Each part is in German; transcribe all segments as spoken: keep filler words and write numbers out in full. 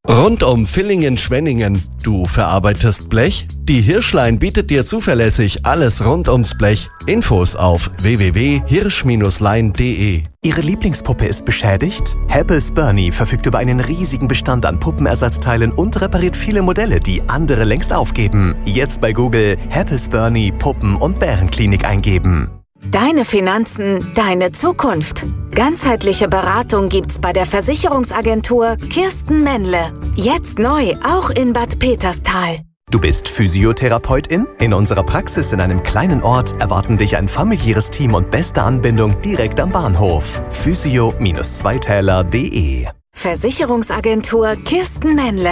Rund um Villingen-Schwenningen. Du verarbeitest Blech? Die Hirschlein bietet dir zuverlässig alles rund ums Blech. Infos auf w w w punkt hirsch lein punkt de. Ihre Lieblingspuppe ist beschädigt? Happels Bernie verfügt über einen riesigen Bestand an Puppenersatzteilen und repariert viele Modelle, die andere längst aufgeben. Jetzt bei Google Happels Bernie Puppen- und Bärenklinik eingeben. Deine Finanzen, deine Zukunft. Ganzheitliche Beratung gibt's bei der Versicherungsagentur Kirsten Männle. Jetzt neu, auch in Bad Peterstal. Du bist Physiotherapeutin? In unserer Praxis in einem kleinen Ort erwarten dich ein familiäres Team und beste Anbindung direkt am Bahnhof. physio zweitäler punkt de. Versicherungsagentur Kirsten Männle.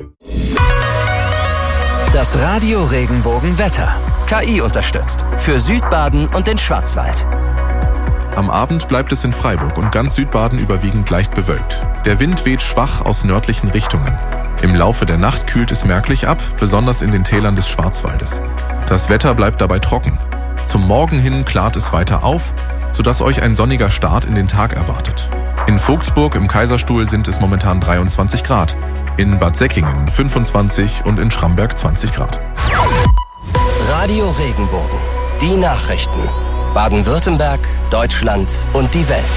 Das Radio Regenbogen Wetter. K I unterstützt. Für Südbaden und den Schwarzwald. Am Abend bleibt es in Freiburg und ganz Südbaden überwiegend leicht bewölkt. Der Wind weht schwach aus nördlichen Richtungen. Im Laufe der Nacht kühlt es merklich ab, besonders in den Tälern des Schwarzwaldes. Das Wetter bleibt dabei trocken. Zum Morgen hin klart es weiter auf, sodass euch ein sonniger Start in den Tag erwartet. In Vogtsburg im Kaiserstuhl sind es momentan dreiundzwanzig Grad, in Bad Säckingen fünfundzwanzig und in Schramberg zwanzig Grad. Radio Regenbogen. Die Nachrichten. Baden-Württemberg, Deutschland und die Welt.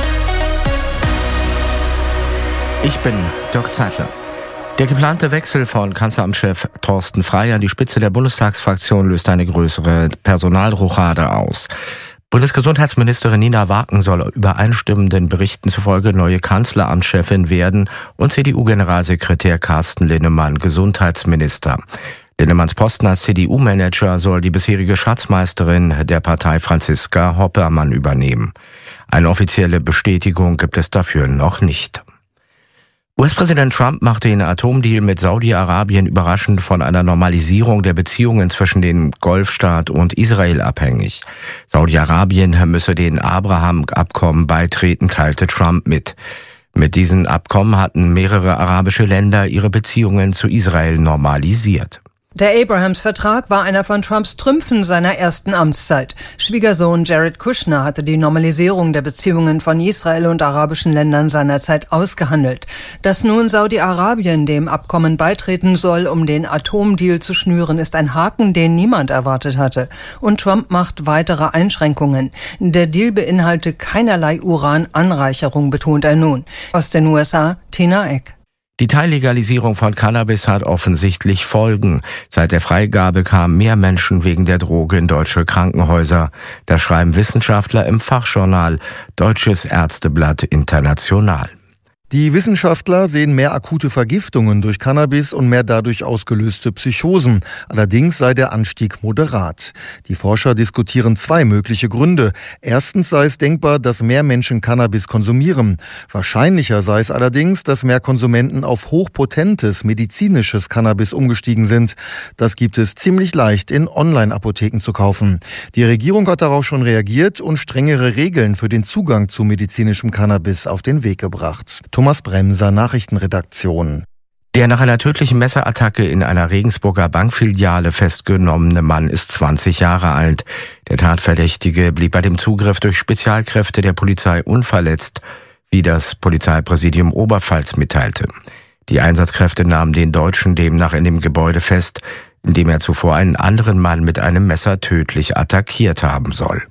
Ich bin Dirk Zeitler. Der geplante Wechsel von Kanzleramtschef Thorsten Frey an die Spitze der Bundestagsfraktion löst eine größere Personalrochade aus. Bundesgesundheitsministerin Nina Waken soll übereinstimmenden Berichten zufolge neue Kanzleramtschefin werden und C D U-Generalsekretär Carsten Linnemann Gesundheitsminister. Linnemanns Posten als C D U-Manager soll die bisherige Schatzmeisterin der Partei Franziska Hoppermann übernehmen. Eine offizielle Bestätigung gibt es dafür noch nicht. U S-Präsident Trump macht den Atomdeal mit Saudi-Arabien überraschend von einer Normalisierung der Beziehungen zwischen dem Golfstaat und Israel abhängig. Saudi-Arabien müsse den Abraham-Abkommen beitreten, teilte Trump mit. Mit diesen Abkommen hatten mehrere arabische Länder ihre Beziehungen zu Israel normalisiert. Der Abrahams-Vertrag war einer von Trumps Trümpfen seiner ersten Amtszeit. Schwiegersohn Jared Kushner hatte die Normalisierung der Beziehungen von Israel und arabischen Ländern seinerzeit ausgehandelt. Dass nun Saudi-Arabien dem Abkommen beitreten soll, um den Atomdeal zu schnüren, ist ein Haken, den niemand erwartet hatte. Und Trump macht weitere Einschränkungen. Der Deal beinhalte keinerlei Urananreicherung, betont er nun. Aus den U S A, Tina Eck. Die Teillegalisierung von Cannabis hat offensichtlich Folgen. Seit der Freigabe kamen mehr Menschen wegen der Droge in deutsche Krankenhäuser. Das schreiben Wissenschaftler im Fachjournal Deutsches Ärzteblatt International. Die Wissenschaftler sehen mehr akute Vergiftungen durch Cannabis und mehr dadurch ausgelöste Psychosen. Allerdings sei der Anstieg moderat. Die Forscher diskutieren zwei mögliche Gründe. Erstens sei es denkbar, dass mehr Menschen Cannabis konsumieren. Wahrscheinlicher sei es allerdings, dass mehr Konsumenten auf hochpotentes medizinisches Cannabis umgestiegen sind. Das gibt es ziemlich leicht in Online-Apotheken zu kaufen. Die Regierung hat darauf schon reagiert und strengere Regeln für den Zugang zu medizinischem Cannabis auf den Weg gebracht. Thomas Bremser, Nachrichtenredaktion. Der nach einer tödlichen Messerattacke in einer Regensburger Bankfiliale festgenommene Mann ist zwanzig Jahre alt. Der Tatverdächtige blieb bei dem Zugriff durch Spezialkräfte der Polizei unverletzt, wie das Polizeipräsidium Oberpfalz mitteilte. Die Einsatzkräfte nahmen den Deutschen demnach in dem Gebäude fest, in dem er zuvor einen anderen Mann mit einem Messer tödlich attackiert haben soll.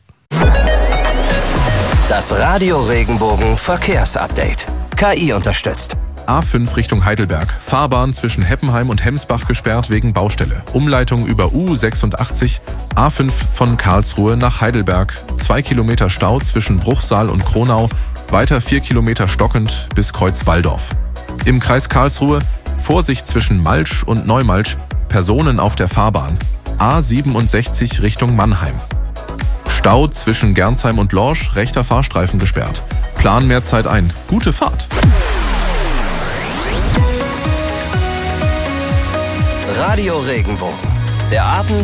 Das Radio Regenbogen Verkehrsupdate. K I unterstützt. A fünf Richtung Heidelberg. Fahrbahn zwischen Heppenheim und Hemsbach gesperrt wegen Baustelle. Umleitung über U sechsundachtzig. A fünf von Karlsruhe nach Heidelberg. Zwei Kilometer Stau zwischen Bruchsal und Kronau. Weiter vier Kilometer stockend bis Kreuz Walldorf. Im Kreis Karlsruhe Vorsicht zwischen Malsch und Neumalsch. Personen auf der Fahrbahn. A siebenundsechzig Richtung Mannheim. Stau zwischen Gernsheim und Lorsch, rechter Fahrstreifen gesperrt. Plan mehr Zeit ein. Gute Fahrt! Radio Regenbogen. Der Abend